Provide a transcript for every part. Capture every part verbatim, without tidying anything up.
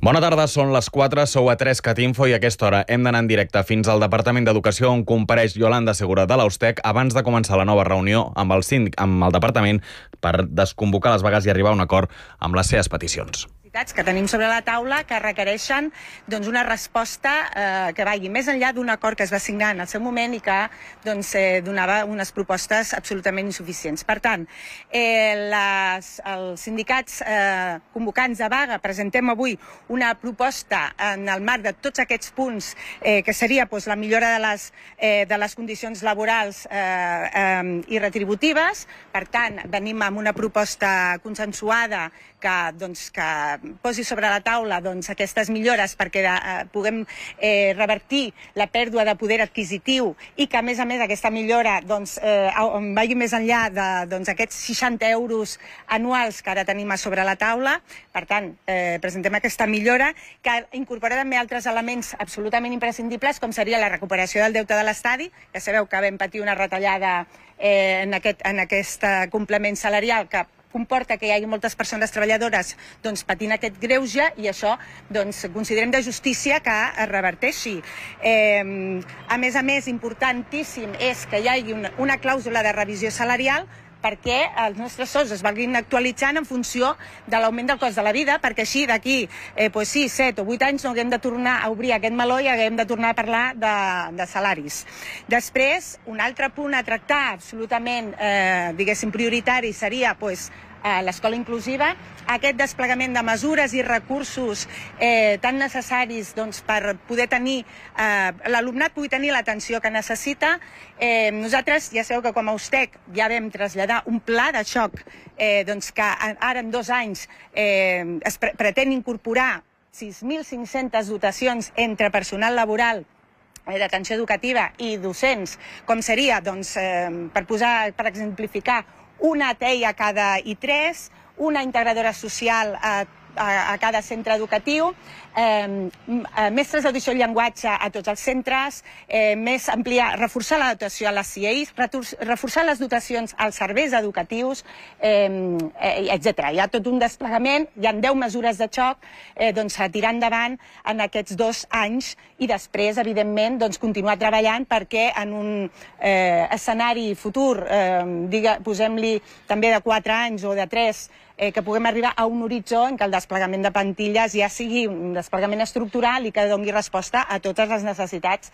Bona tarda, són les quatre, sou a tres Cat Info i a aquesta hora hem d'anar en directe fins al Departament d'Educació on compareix Yolanda Segura de l'Austec abans de començar la nova reunió amb el síndic, amb el departament per desconvocar les vagues i arribar a un acord amb les seves peticions que tenim sobre la taula que requereixen doncs, una resposta eh, que vagi més enllà d'un acord que es va signar en el seu moment i que doncs, eh, donava unes propostes absolutament insuficients. Per tant, eh, les, els sindicats eh, convocants de vaga presentem avui una proposta en el marc de tots aquests punts eh, que seria doncs, la millora de les, eh, de les condicions laborals eh, eh, i retributives. Per tant, venim amb una proposta consensuada que, doncs, que posi sobre la taula doncs, aquestes millores perquè eh, puguem eh, revertir la pèrdua de poder adquisitiu i que, a més a més, aquesta millora doncs, eh, vagi més enllà de doncs, aquests seixanta euros anuals que ara tenim a sobre la taula. Per tant, eh, presentem aquesta millora que incorpora també altres elements absolutament imprescindibles, com seria la recuperació del deute de l'estadi. Ja sabeu que vam patir una retallada eh, en, aquest, en aquest complement salarial que comporta que hi hagi moltes persones treballadores doncs, patint aquest greuge i això doncs, considerem de justícia que es reverteixi. Eh, a més a més, importantíssim és que hi hagi una, una clàusula de revisió salarial perquè els nostres sous es valguin actualitzant en funció de l'augment del cost de la vida, perquè així d'aquí eh, pues sí, set o vuit anys no haguem de tornar a obrir aquest meló i haguem de tornar a parlar de, de salaris. Després, un altre punt a tractar absolutament, eh, diguéssim, prioritari seria pues, eh, l'escola inclusiva, aquest desplegament de mesures i recursos eh, tan necessaris doncs, per poder tenir, eh, l'alumnat pugui tenir l'atenció que necessita. Eh, nosaltres ja sabeu que com a Austec ja vam traslladar un pla de xoc eh, doncs, que ara en dos anys eh, es pre pretén incorporar sis mil cinc-centes dotacions entre personal laboral d'atenció educativa i docents, com seria, doncs, eh, per posar, per exemplificar, una T E I a cada I tres, una integradora social a, a, a cada centre educatiu, eh, mestres d'audició i llenguatge a tots els centres, eh, més ampliar, reforçar la dotació a les C I A I, reforçar les dotacions als serveis educatius, eh, eh, etcètera. Hi ha tot un desplegament, hi ha deu mesures de xoc eh, doncs, a tirar endavant en aquests dos anys i després, evidentment, doncs, continuar treballant perquè en un eh, escenari futur, eh, posem-li també de quatre anys o de tres, Eh, que puguem arribar a un horitzó en què el desplegament de plantilles ja sigui un desplegament estructural i que doni resposta a totes les necessitats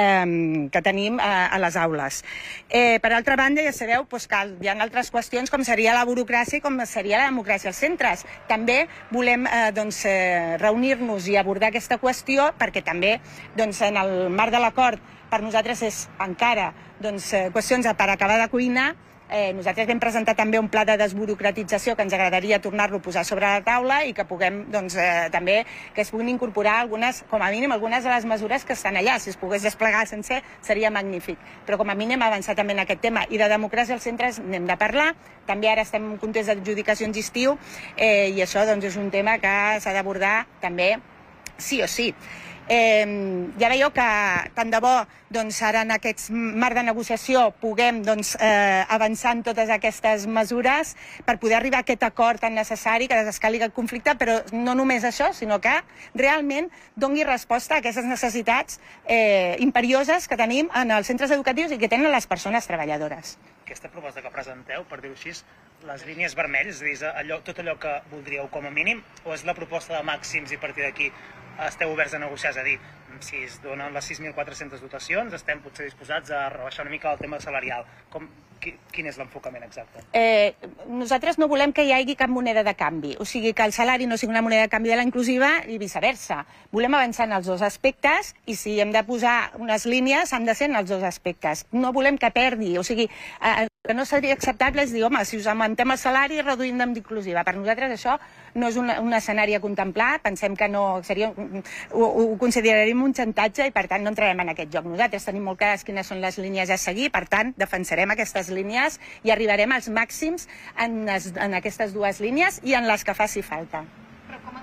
eh, que tenim eh, a les aules. Eh, per altra banda, ja sabeu doncs, que hi ha altres qüestions com seria la burocràcia i com seria la democràcia als centres. També volem eh, doncs, eh, reunir-nos i abordar aquesta qüestió perquè també doncs, en el marc de l'acord per nosaltres és encara doncs, eh, qüestions per acabar de cuinar. Eh, nosaltres vam presentar també un pla de desburocratització que ens agradaria tornar-lo a posar sobre la taula i que puguem, doncs, eh, també que es puguin incorporar algunes, com a mínim, algunes de les mesures que estan allà. Si es pogués desplegar sencer, seria magnífic. Però com a mínim avançar també en aquest tema. I de democràcia als centres n'hem de parlar. També ara estem en context d'adjudicacions d'estiu eh, i això doncs, és un tema que s'ha d'abordar també sí o sí. Eh, ja veieu que tant de bo doncs, ara en aquest marc de negociació puguem doncs, eh, avançar en totes aquestes mesures per poder arribar a aquest acord tan necessari que desescali aquest conflicte, però no només això, sinó que realment doni resposta a aquestes necessitats eh, imperioses que tenim en els centres educatius i que tenen les persones treballadores. Aquesta proposta que presenteu, per dir-ho així, les línies vermelles, és a dir, allò, tot allò que voldríeu com a mínim, o és la proposta de màxims i a partir d'aquí esteu oberts a negociar? És a dir, si es donen les sis mil quatre-centes dotacions, estem potser disposats a rebaixar una mica el tema salarial. Com, quin és l'enfocament exacte? Eh, nosaltres no volem que hi hagi cap moneda de canvi, o sigui que el salari no sigui una moneda de canvi de la inclusiva i viceversa. Volem avançar en els dos aspectes i si hem de posar unes línies han de ser en els dos aspectes. No volem que perdi, o sigui, eh, que no seria acceptable és dir, home, si us augmentem el salari reduïm d'inclusiva. Per nosaltres això no és un, un escenari a contemplar, pensem que no seria, ho, ho consideraríem un xantatge i per tant no entrarem en aquest joc. Nosaltres tenim molt clares quines són les línies a seguir, per tant defensarem aquestes línies i arribarem als màxims en, les, en aquestes dues línies i en les que faci falta. Però com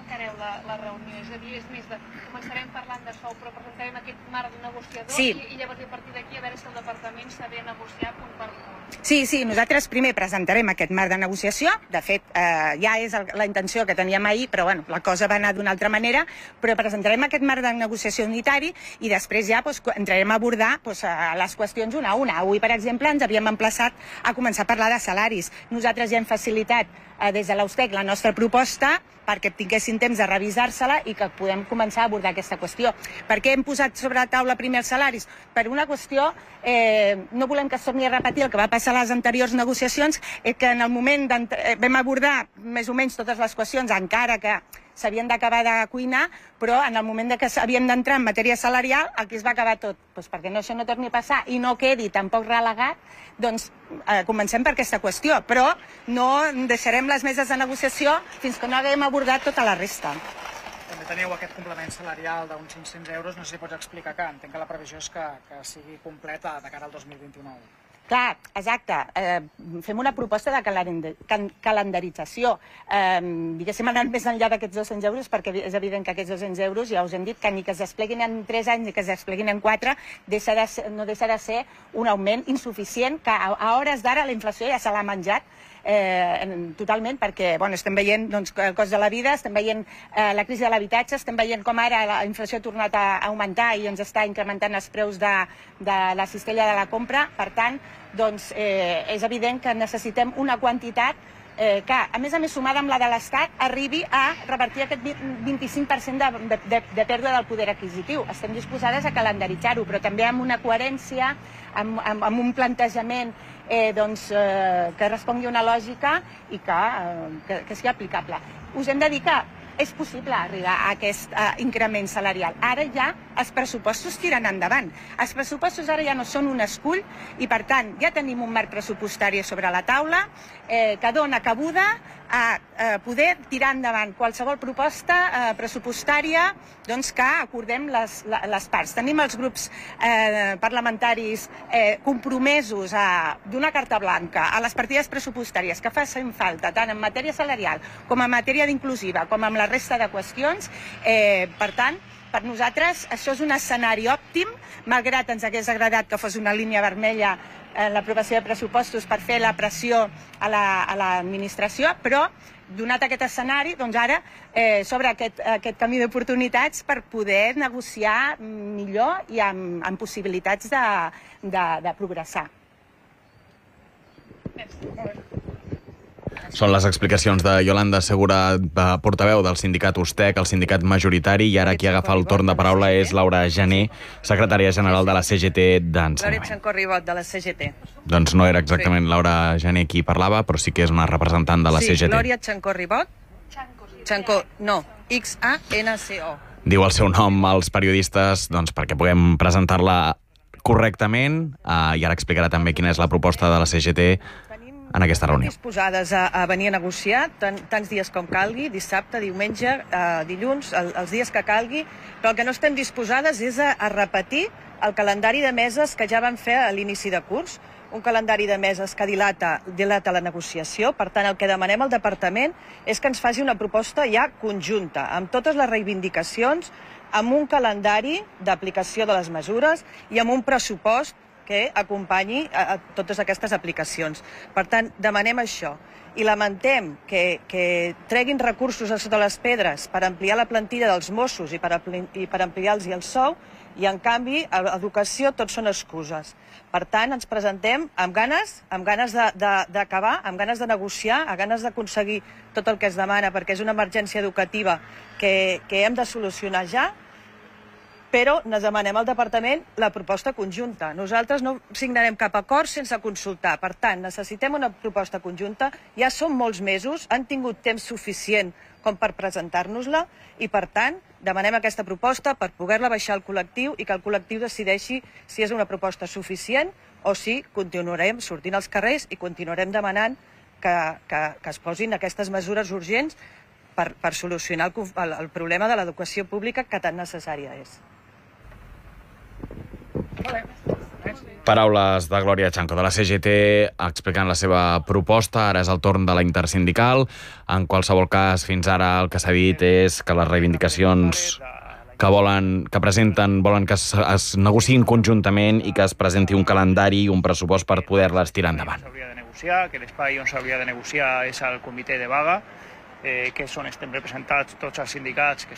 tancareu la, la reunió? És a dir, és més de... Començarem parlant de sou, però presentarem aquest marc negociador sí. i, i llavors a partir d'aquí a veure si el departament sabrà negociar punt per punt. Sí, sí, nosaltres primer presentarem aquest marc de negociació. De fet, eh, ja és el, la intenció que teníem ahir, però bueno, la cosa va anar d'una altra manera, però presentarem aquest marc de negociació unitari i després ja doncs, entrarem a abordar doncs, a les qüestions una a una. Avui, per exemple, ens havíem emplaçat a començar a parlar de salaris. Nosaltres ja hem facilitat eh, des de l'Austec la nostra proposta perquè tinguessin temps de revisar-se-la i que podem començar a abordar aquesta qüestió. Per què hem posat sobre la taula primer els salaris? Per una qüestió, eh, no volem que es torni a repetir el que va passar a les anteriors negociacions, és que en el moment eh, vam abordar més o menys totes les qüestions, encara que s'havien d'acabar de cuinar, però en el moment de que havíem d'entrar en matèria salarial, aquí es va acabar tot. Pues perquè no, això no torni a passar i no quedi tampoc relegat, doncs eh, comencem per aquesta qüestió, però no deixarem les meses de negociació fins que no haguem abordat tota la resta. També teniu aquest complement salarial d'uns cinc-cents euros, no sé si pots explicar que entenc que la previsió és que, que sigui completa de cara al dos mil vint-i-nou. Clar, exacte. Eh, fem una proposta de calend calendarització. Eh, diguéssim, anant més enllà d'aquests dos-cents euros, perquè és evident que aquests dos-cents euros, ja us hem dit, que ni que es despleguin en tres anys ni que es despleguin en quatre, deixa de ser, no deixa de ser un augment insuficient, que a, a hores d'ara la inflació ja se l'ha menjat eh, totalment, perquè bueno, estem veient doncs, el cost de la vida, estem veient eh, la crisi de l'habitatge, estem veient com ara la inflació ha tornat a augmentar i ens està incrementant els preus de, de la cistella de la compra. Per tant, doncs eh, és evident que necessitem una quantitat eh, que, a més a més, sumada amb la de l'Estat, arribi a revertir aquest vint-i-cinc per cent de, de, de pèrdua del poder adquisitiu. Estem disposades a calendaritzar-ho, però també amb una coherència, amb, amb, amb un plantejament eh, doncs, eh, que respongui a una lògica i que, eh, que, que sigui aplicable. Us hem de dir que és possible arribar a aquest uh, increment salarial. Ara ja els pressupostos tiren endavant. Els pressupostos ara ja no són un escull i, per tant, ja tenim un marc pressupostari sobre la taula eh, que dona cabuda a eh, poder tirar endavant qualsevol proposta eh, pressupostària doncs, que acordem les, les parts. Tenim els grups eh, parlamentaris eh, compromesos a donar carta blanca a les partides pressupostàries que facin falta tant en matèria salarial com en matèria d'inclusiva com amb la resta de qüestions. Eh, per tant, per nosaltres això és un escenari òptim, malgrat ens hagués agradat que fos una línia vermella en l'aprovació de pressupostos per fer la pressió a l'administració, la, però donat aquest escenari, doncs ara eh, s'obre aquest, aquest camí d'oportunitats per poder negociar millor i amb, amb possibilitats de, de, de progressar. Són les explicacions de Iolanda Segura, portaveu del sindicat Ustec, el sindicat majoritari, i ara qui agafa el torn de paraula és Laura Gené, secretària general de la C G T d'Ensenyament. Laura Xancó-Ribot, de la C G T. Doncs no era exactament sí. Laura Gené qui parlava, però sí que és una representant de la sí, C G T. Sí, Glòria Xancó-Ribot. Xancó, no, X A N C O. Diu el seu nom als periodistes doncs, perquè puguem presentar-la correctament, uh, i ara explicarà també quina és la proposta de la C G T en aquesta reunió. Disposades a, a venir a negociar tant, tants dies com calgui, dissabte, diumenge, eh, dilluns, el, els dies que calgui, però el que no estem disposades és a, a repetir el calendari de meses que ja vam fer a l'inici de curs, un calendari de meses que dilata, dilata la negociació. Per tant, el que demanem al departament és que ens faci una proposta ja conjunta, amb totes les reivindicacions, amb un calendari d'aplicació de les mesures i amb un pressupost que acompanyi a, a totes aquestes aplicacions. Per tant, demanem això. I lamentem que, que treguin recursos a sota les pedres per ampliar la plantilla dels Mossos i per, i per ampliar-los el sou, i en canvi a l'educació tot són excuses. Per tant, ens presentem amb ganes, amb ganes d'acabar, amb ganes de negociar, amb ganes d'aconseguir tot el que es demana, perquè és una emergència educativa que, que hem de solucionar ja, però ens demanem al departament la proposta conjunta. Nosaltres no signarem cap acord sense consultar. Per tant, necessitem una proposta conjunta. Ja són molts mesos, han tingut temps suficient com per presentar-nos-la i, per tant, demanem aquesta proposta per poder-la baixar al col·lectiu i que el col·lectiu decideixi si és una proposta suficient o si continuarem sortint als carrers i continuarem demanant que, que, que es posin aquestes mesures urgents per, per solucionar el, el, el problema de l'educació pública que tan necessària és. Vale. Paraules de Glòria Chanco, de la C G T, explicant la seva proposta. Ara és el torn de la intersindical. En qualsevol cas, fins ara el que s'ha dit és que les reivindicacions que volen, que presenten, volen que es, es negociïn conjuntament i que es presenti un calendari i un pressupost per poder-les tirar endavant. S'hauria de negociar, que l'espai on s'hauria de negociar és al comitè de vaga, eh, que és on estem representats tots els sindicats, que